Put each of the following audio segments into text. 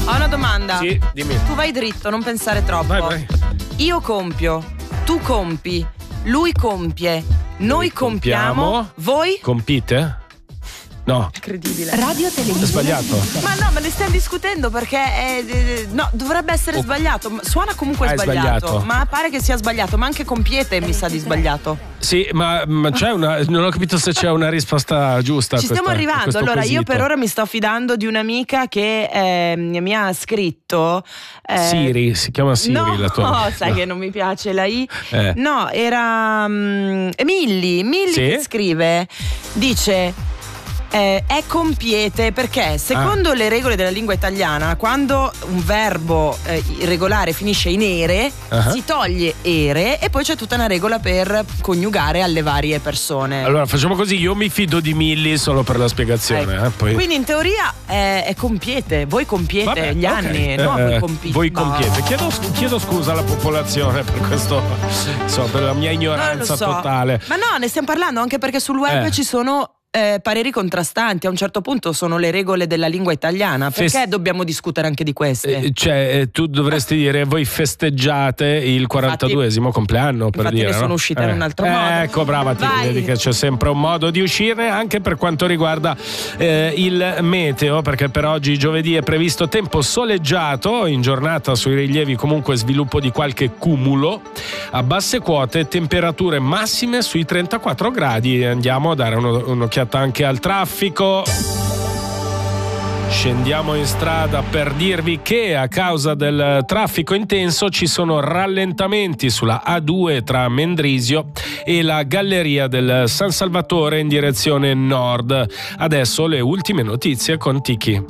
Ho una domanda. Sì, dimmi. Tu vai dritto, non pensare troppo. Vai. Io compio, tu compi, lui compie, noi compiamo, voi compite? No. Incredibile. Radio È Televisione. sbagliato. Ma no, me ne stiamo discutendo perché no, dovrebbe essere sbagliato. Suona comunque Sbagliato. ma pare che sia sbagliato, ma anche compiete mi sa di sbagliato. Sì, ma c'è una. Non ho capito se c'è una risposta giusta. Ci stiamo arrivando. Allora, io per ora mi sto fidando di un'amica che mi ha scritto. Siri, si chiama Siri la tua. No, sai che non mi piace la I. No, era Milli Sì? che scrive, dice. È compiete perché secondo le regole della lingua italiana, quando un verbo irregolare finisce in ere, si toglie ere e poi c'è tutta una regola per coniugare alle varie persone. Allora facciamo così, io mi fido di Milli solo per la spiegazione. Poi... Quindi in teoria è compiete, voi compiete. Vabbè, gli anni, no? Voi compite. Voi compiete. Chiedo scusa alla popolazione per questo, per la mia ignoranza totale. Ma no, ne stiamo parlando anche perché sul web ci sono pareri contrastanti. A un certo punto sono le regole della lingua italiana. Perché dobbiamo discutere anche di queste? Tu dovresti dire voi festeggiate il 42esimo compleanno, per dire. Ne sono uscita in un altro modo. Ecco, brava, ti vedi che c'è sempre un modo di uscire anche per quanto riguarda il meteo, perché per oggi giovedì è previsto tempo soleggiato, in giornata sui rilievi comunque sviluppo di qualche cumulo, a basse quote temperature massime sui 34 gradi. Andiamo a dare un'occhiata anche al traffico. Scendiamo in strada per dirvi che a causa del traffico intenso ci sono rallentamenti sulla A2 tra Mendrisio e la galleria del San Salvatore in direzione nord. Adesso le ultime notizie con Tiki.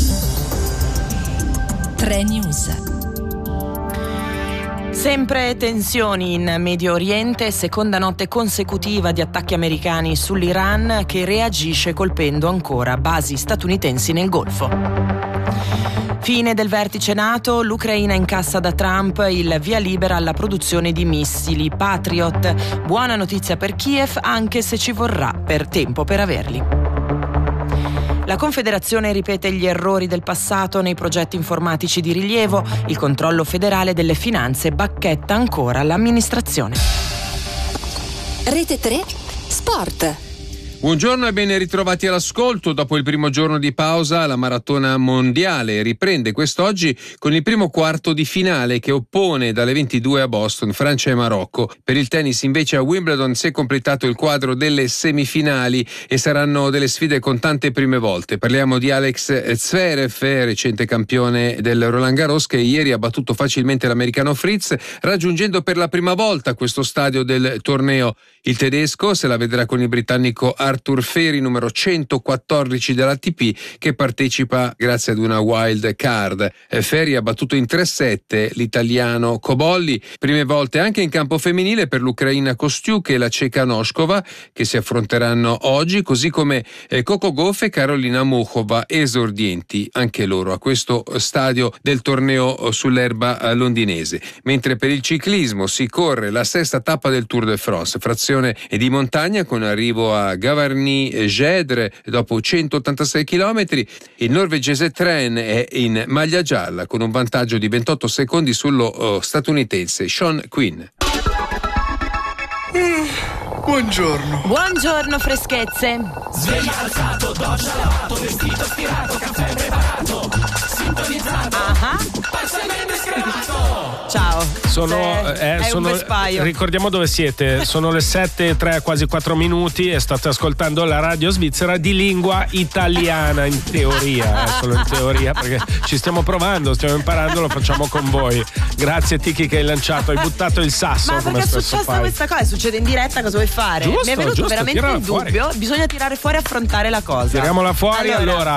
3 News. Sempre tensioni in Medio Oriente, seconda notte consecutiva di attacchi americani sull'Iran che reagisce colpendo ancora basi statunitensi nel Golfo. Fine del vertice NATO, l'Ucraina incassa da Trump il via libera alla produzione di missili Patriot. Buona notizia per Kiev, anche se ci vorrà tempo per averli. La Confederazione ripete gli errori del passato nei progetti informatici di rilievo. Il controllo federale delle finanze bacchetta ancora l'amministrazione. Rete 3 Sport. Buongiorno e ben ritrovati all'ascolto. Dopo il primo giorno di pausa, la maratona mondiale riprende quest'oggi con il primo quarto di finale che oppone dalle 22 a Boston Francia e Marocco. Per il tennis invece a Wimbledon si è completato il quadro delle semifinali e saranno delle sfide con tante prime volte. Parliamo di Alex Zverev, recente campione del Roland Garros, che ieri ha battuto facilmente l'americano Fritz, raggiungendo per la prima volta questo stadio del torneo. Il tedesco se la vedrà con il britannico Arthur Feri, numero 114 dell'ATP, che partecipa grazie ad una wild card. Feri ha battuto in 3-7 l'italiano Cobolli. Prime volte anche in campo femminile per l'ucraina Kostiuk e la ceca Noskova, che si affronteranno oggi, così come Coco Gauff e Carolina Muchova, esordienti anche loro a questo stadio del torneo sull'erba londinese. Mentre per il ciclismo si corre la sesta tappa del Tour de France, frazione di montagna con arrivo a Gavarnie-Gedre dopo 186 km. Il norvegese Tren è in maglia gialla con un vantaggio di 28 secondi sullo statunitense Sean Quinn. Buongiorno freschezze. Sveglia alzato, doccia lavato, vestito stirato, caffè preparato, sintonizzato, parzialmente scremato. Ciao. Sono ricordiamo dove siete. Sono le 7:03, quasi 4 minuti e state ascoltando la radio svizzera di lingua italiana, in teoria, solo in teoria, perché ci stiamo provando, stiamo imparando, lo facciamo con voi. Grazie Tiki che hai lanciato, hai buttato il sasso. Ma perché è successa questa cosa? Succede in diretta, cosa vuoi fare? Giusto, mi è venuto veramente il dubbio, bisogna tirare fuori e affrontare la cosa. Tiriamola fuori. Allora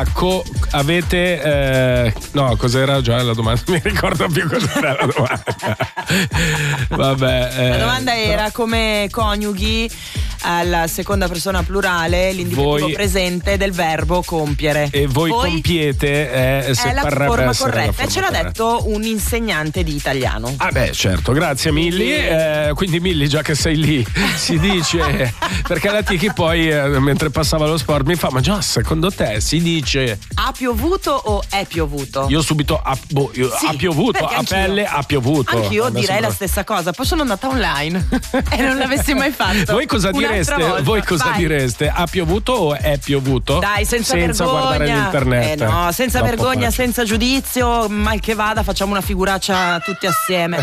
avete no, cos'era già la domanda? Mi ricordo più cos'era la domanda. Vabbè, la domanda era come coniughi alla seconda persona plurale l'indicativo presente del verbo compiere. E voi compiete se è la parrebbe forma essere corretta. la forma E ce l'ha corretta. detto un insegnante di italiano. Ah beh, certo, grazie Milli. Quindi Milli, già che sei lì, si dice, perché la Tiki poi mentre passava lo sport mi fa: ma già, secondo te si dice ha piovuto o è piovuto? Io subito ha piovuto, a pelle ha piovuto. Anch'io direi la stessa cosa. Poi sono andata online e non l'avessi mai fatto. Voi cosa direste? Direste? Ha piovuto o è piovuto? Dai, senza vergogna. Guardare l'internet. No, senza Troppo vergogna, facile. senza giudizio, mal che vada, facciamo una figuraccia tutti assieme.